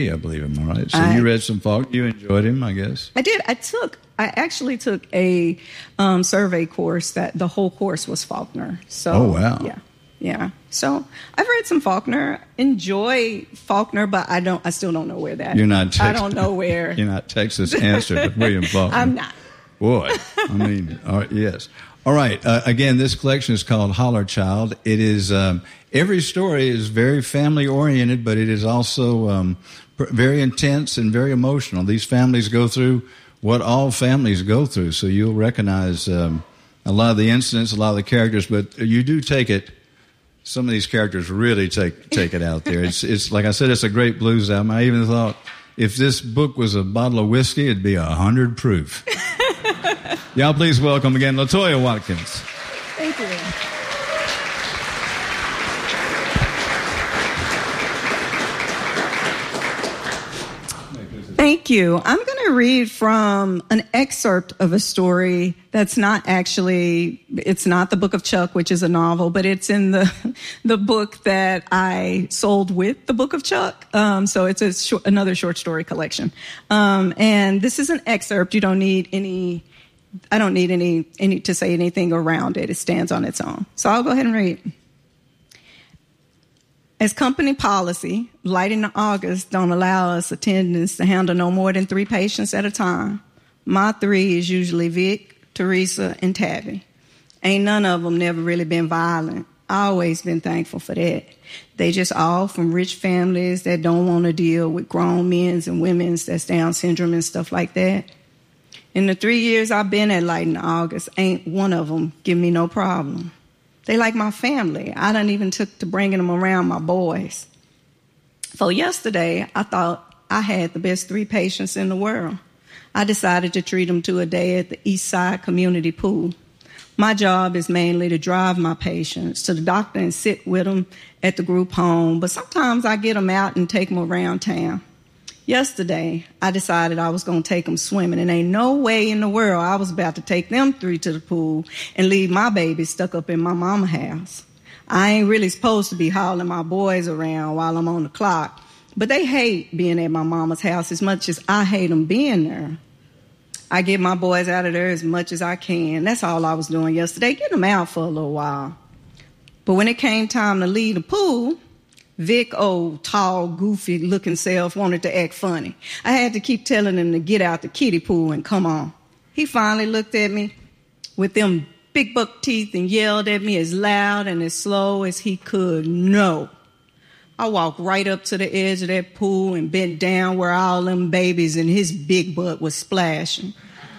I believe, am I right? So you read some Faulkner. You enjoyed him, I guess. I did. I actually took a survey course that the whole course was Faulkner. So, oh, wow. Yeah. So I've read some Faulkner, enjoy Faulkner, but I still don't know where that. You're not Texas. I don't know where. You're not Texas answer to William Faulkner. I'm not. Boy, I mean, yes. All right. Again, this collection is called Holler Child. It is, every story is very family oriented, but it is also very intense and very emotional. These families go through what all families go through, so you'll recognize a lot of the incidents, a lot of the characters, but you do take it. Some of these characters really take it out there. It's like I said, it's a great blues album. I even thought if this book was a bottle of whiskey, it'd be 100 proof. Y'all please welcome again LaToya Watkins. Thank you. Thank you. I'm going to read from an excerpt of a story that's not actually, it's not the Book of Chuck, which is a novel, but it's in the book that I sold with the Book of Chuck. So it's another short story collection. And this is an excerpt. You don't need any, I don't need any to say anything around it. It stands on its own. So I'll go ahead and read. As company policy, Light in August don't allow us attendants to handle no more than 3 patients at a time. My 3 is usually Vic, Teresa, and Tabby. Ain't none of them never really been violent. I always been thankful for that. They just all from rich families that don't want to deal with grown men's and women's that's Down syndrome and stuff like that. In the 3 years I've been at Light in August, ain't one of them give me no problem. They like my family. I done even took to bringing them around my boys. So yesterday, I thought I had the best 3 patients in the world. I decided to treat them to a day at the East Side Community Pool. My job is mainly to drive my patients to the doctor and sit with them at the group home, but sometimes I get them out and take them around town. Yesterday, I decided I was going to take them swimming, and ain't no way in the world I was about to take them 3 to the pool and leave my baby stuck up in my mama's house. I ain't really supposed to be hauling my boys around while I'm on the clock, but they hate being at my mama's house as much as I hate them being there. I get my boys out of there as much as I can. That's all I was doing yesterday, getting them out for a little while. But when it came time to leave the pool, Vic, old, tall, goofy-looking self, wanted to act funny. I had to keep telling him to get out the kiddie pool and come on. He finally looked at me with them big buck teeth and yelled at me as loud and as slow as he could, "No." I walked right up to the edge of that pool and bent down where all them babies and his big butt was splashing.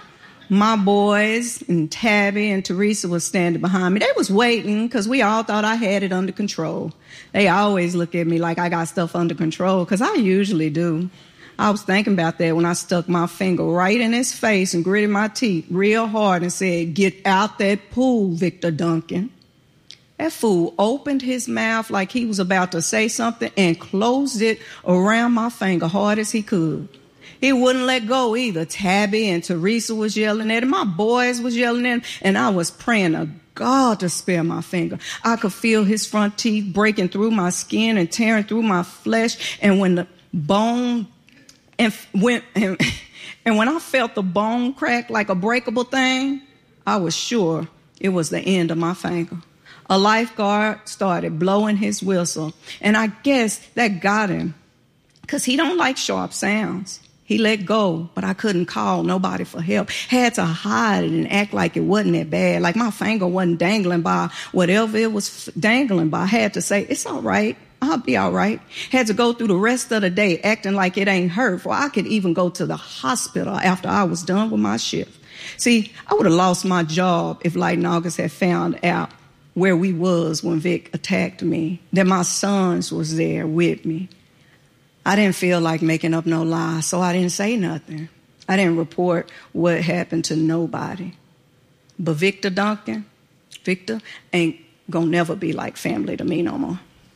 My boys and Tabby and Teresa was standing behind me. They was waiting because we all thought I had it under control. They always look at me like I got stuff under control because I usually do. I was thinking about that when I stuck my finger right in his face and gritted my teeth real hard and said, "Get out that pool, Victor Duncan." That fool opened his mouth like he was about to say something and closed it around my finger hard as he could. He wouldn't let go either. Tabby and Teresa was yelling at him. My boys was yelling at him. And I was praying to God to spare my finger. I could feel his front teeth breaking through my skin and tearing through my flesh. And when the bone and when I felt the bone crack like a breakable thing, I was sure it was the end of my finger. A lifeguard started blowing his whistle. And I guess that got him because he don't like sharp sounds. He let go, but I couldn't call nobody for help. Had to hide it and act like it wasn't that bad, like my finger wasn't dangling by whatever it was dangling by. I had to say, "It's all right. I'll be all right." Had to go through the rest of the day acting like it ain't hurt, for I could even go to the hospital after I was done with my shift. See, I would have lost my job if Light in August had found out where we was when Vic attacked me, that my sons was there with me. I didn't feel like making up no lies, so I didn't say nothing. I didn't report what happened to nobody. But Victor Duncan, Victor ain't gonna never be like family to me no more.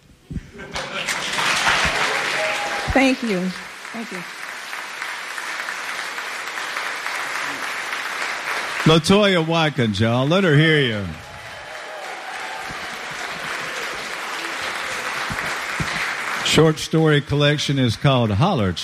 Thank you. Thank you. LaToya Watkins, y'all. Let her hear you. short story collection is called Holler